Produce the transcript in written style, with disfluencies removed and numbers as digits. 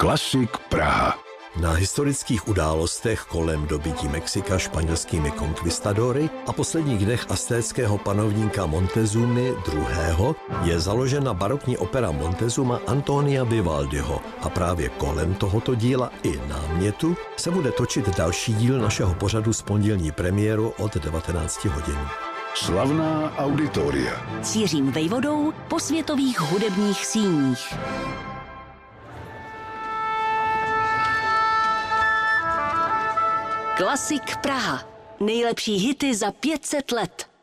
Klasik Praha. Na historických událostech kolem dobytí Mexika španělskými konkvistadory a posledních dnech aztéckého panovníka Montezumy II. Je založena barokní opera Montezuma Antonia Vivaldiho a právě kolem tohoto díla i námětu se bude točit další díl našeho pořadu s pondělní premiéru od 19 hodin. Slavná auditoria. S Jiřím Vejvodou po světových hudebních síních. Klasik Praha. Nejlepší hity za 500 let.